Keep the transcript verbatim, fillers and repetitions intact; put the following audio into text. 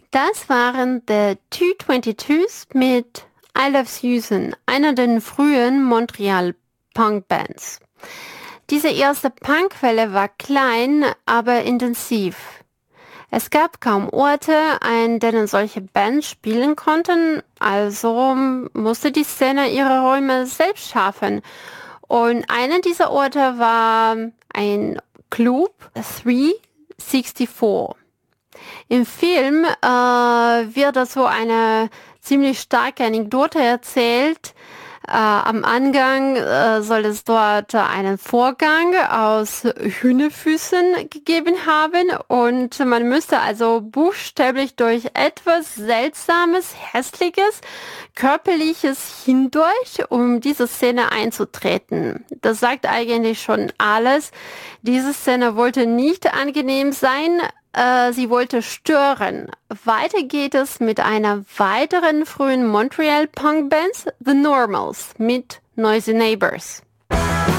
Das waren The zwei zweiundzwanzigs mit I Love Susan, einer der frühen Montreal-Punk-Bands. Diese erste Punkwelle war klein, aber intensiv. Es gab kaum Orte, an denen solche Bands spielen konnten, also musste die Szene ihre Räume selbst schaffen. Und einer dieser Orte war ein Club, dreihundertvierundsiebzig. Im Film äh, wird dazu eine ziemlich starke Anekdote erzählt. Äh, am Angang äh, soll es dort einen Vorgang aus Hühnerfüßen gegeben haben und man müsste also buchstäblich durch etwas Seltsames, Hässliches, Körperliches hindurch, um diese Szene einzutreten. Das sagt eigentlich schon alles. Diese Szene wollte nicht angenehm sein, äh, sie wollte stören. Weiter geht es mit einer weiteren frühen Montreal-Punk-Band, The Normals, mit Noisy Neighbors.